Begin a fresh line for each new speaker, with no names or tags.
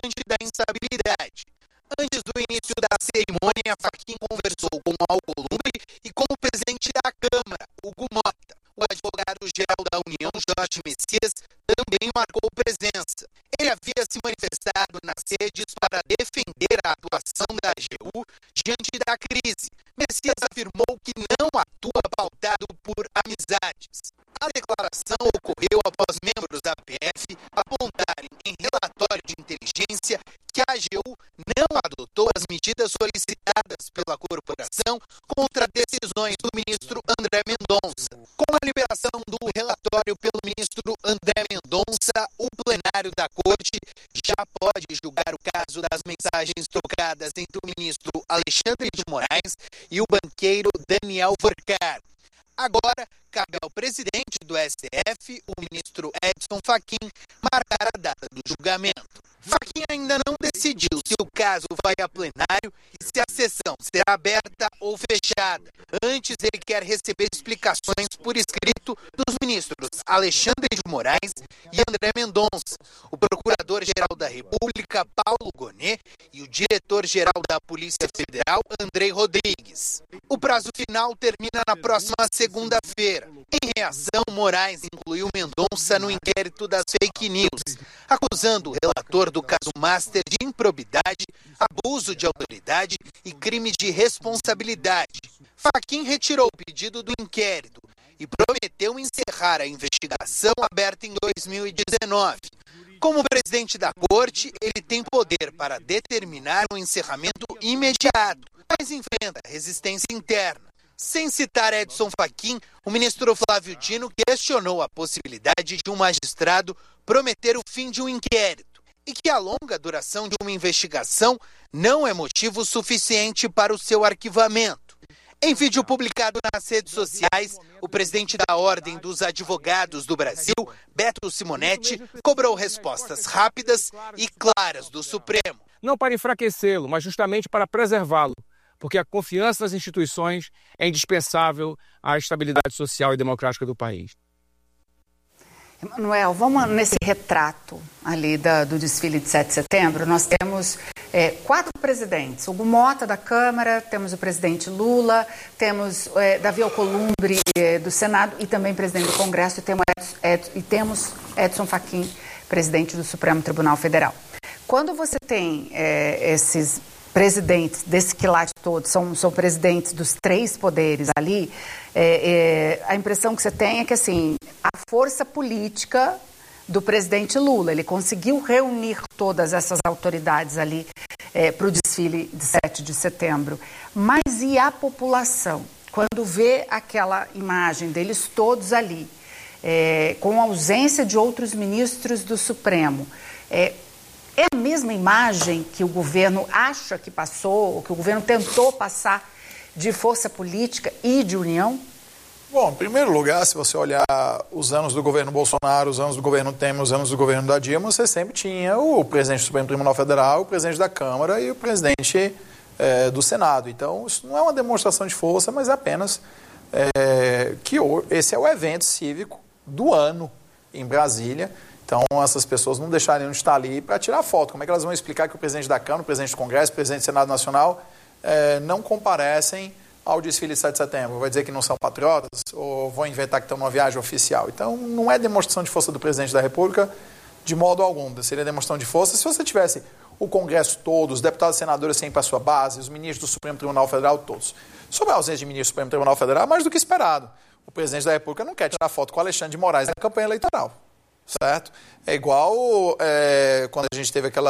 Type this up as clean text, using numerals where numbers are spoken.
diante da instabilidade. Antes do início da cerimônia, Fachin conversou com Alcolumbre e com o presidente da Câmara, Hugo Mota. O advogado-geral da União, Jorge Messias, também marcou presença. Ele havia se manifestado nas redes para defender a atuação da AGU diante da crise. Messias afirmou que não atua pautado por amizades. A declaração ocorreu após membros da PF apontarem em relatório de inteligência que a AGU não adotou as medidas solicitadas pela corporação contra decisões do ministro André Mendonça. Com a liberação do relatório pelo ministro André Mendonça, o plenário da Corte já pode julgar o caso das mensagens trocadas entre o ministro Alexandre de Moraes e o banqueiro Daniel Forcar. Agora, cabe ao presidente do STF, o ministro Edson Fachin, marcar a data do julgamento. Fachin ainda não decidiu se o caso vai a plenário e se a sessão será aberta ou fechada. Antes, ele quer receber explicações por escrito dos ministros Alexandre de Moraes e André Mendonça, o procurador-geral da República, Paulo Gonet, e o diretor-geral da Polícia Federal, Andrei Rodrigues. O prazo final termina na próxima segunda-feira. Em reação, Moraes incluiu Mendonça no inquérito das fake news, acusando o relator do caso Master de improbidade, abuso de autoridade e crime de responsabilidade. Fachin retirou o pedido do inquérito e prometeu encerrar a investigação aberta em 2019. Como presidente da Corte, ele tem poder para determinar um encerramento imediato, mas enfrenta resistência interna. Sem citar Edson Fachin, o ministro Flávio Dino questionou a possibilidade de um magistrado prometer o fim de um inquérito e que a longa duração de uma investigação não é motivo suficiente para o seu arquivamento. Em vídeo publicado nas redes sociais, o presidente da Ordem dos Advogados do Brasil, Beto Simonetti, cobrou respostas rápidas e claras do Supremo.
Não para enfraquecê-lo, mas justamente para preservá-lo, porque a confiança nas instituições é indispensável à estabilidade social e democrática do país.
Emanuel, vamos nesse retrato ali do desfile de 7 de setembro. Nós temos 4 presidentes. Hugo Mota, da Câmara, temos o presidente Lula, temos Davi Alcolumbre, do Senado, e também presidente do Congresso, e temos Edson Fachin, presidente do Supremo Tribunal Federal. Quando você tem esses presidentes desse quilate todo, são presidentes dos 3 poderes ali, a impressão que você tem é que, assim, a força política do presidente Lula, ele conseguiu reunir todas essas autoridades ali para o desfile de 7 de setembro. Mas e a população? Quando vê aquela imagem deles todos ali, com a ausência de outros ministros do Supremo, é a mesma imagem que o governo acha que passou, ou que o governo tentou passar, de força política e de união?
Bom, em primeiro lugar, se você olhar os anos do governo Bolsonaro, os anos do governo Temer, os anos do governo da Dilma, você sempre tinha o presidente do Supremo Tribunal Federal, o presidente da Câmara e o presidente do Senado. Então, isso não é uma demonstração de força, mas é apenas que esse é o evento cívico do ano em Brasília. Então, essas pessoas não deixariam de estar ali para tirar foto. Como é que elas vão explicar que o presidente da Câmara, o presidente do Congresso, o presidente do Senado Nacional não comparecem ao desfile de 7 de setembro? Vai dizer que não são patriotas? Ou vão inventar que estão numa viagem oficial? Então, não é demonstração de força do presidente da República de modo algum. Seria demonstração de força se você tivesse o Congresso todo, os deputados e senadores sempre para a sua base, os ministros do Supremo Tribunal Federal todos. Sobre a ausência de ministro do Supremo Tribunal Federal, mais do que esperado. O presidente da República não quer tirar foto com o Alexandre de Moraes na campanha eleitoral. Certo? É igual quando a gente teve aquela